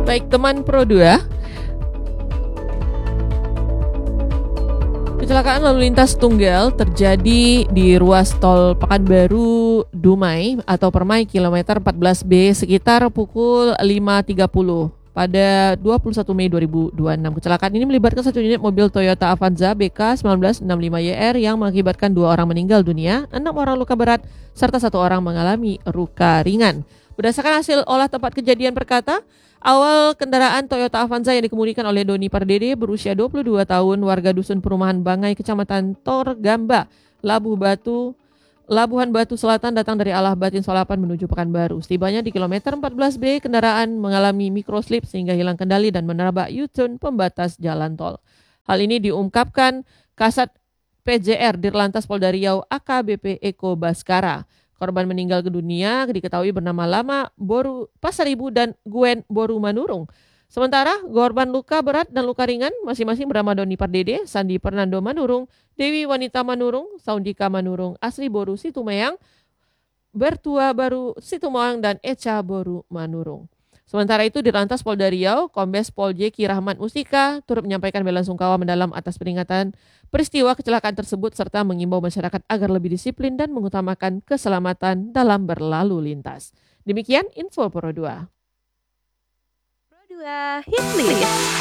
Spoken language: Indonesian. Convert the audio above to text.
Baik teman Pro 2, kecelakaan lalu lintas tunggal terjadi di ruas tol Pekanbaru Dumai atau Permai kilometer 14B sekitar pukul 5.30 pada 21 Mei 2026. Kecelakaan ini melibatkan satu unit mobil Toyota Avanza BK 1965YR yang mengakibatkan 2 orang meninggal dunia, 6 orang luka berat, serta 1 orang mengalami luka ringan. Berdasarkan hasil olah tempat kejadian perkata, awal kendaraan Toyota Avanza yang dikemudikan oleh Doni Pardede berusia 22 tahun, warga dusun Perumahan Bangai, Kecamatan Torgamba, Labuhan Batu Selatan datang dari Alah Batin Solapan menuju Pekanbaru. Setibanya di kilometer 14B, kendaraan mengalami microslip sehingga hilang kendali dan menabrak U-turn pembatas jalan tol. Hal ini diungkapkan Kasat PJR Dirlantas Polda Riau AKBP Eko Baskara. Korban meninggal dunia diketahui bernama Lama Boru Pasaribu dan Gwen Boru Manurung. Sementara korban luka berat dan luka ringan masing-masing bernama Doni Pardede, Sandi Fernando Manurung, Dewi Wanita Manurung, Saundika Manurung, Asri Boru Situmayang, Bertua Baru Situmayang, dan Echa Boru Manurung. Sementara itu, Dirlantas Polda Riau, Kombes Pol Jeki Rahmat Mustika turut menyampaikan bela sungkawa mendalam atas peringatan peristiwa kecelakaan tersebut serta mengimbau masyarakat agar lebih disiplin dan mengutamakan keselamatan dalam berlalu lintas. Demikian info Pro 2. Pro 2 Hit List.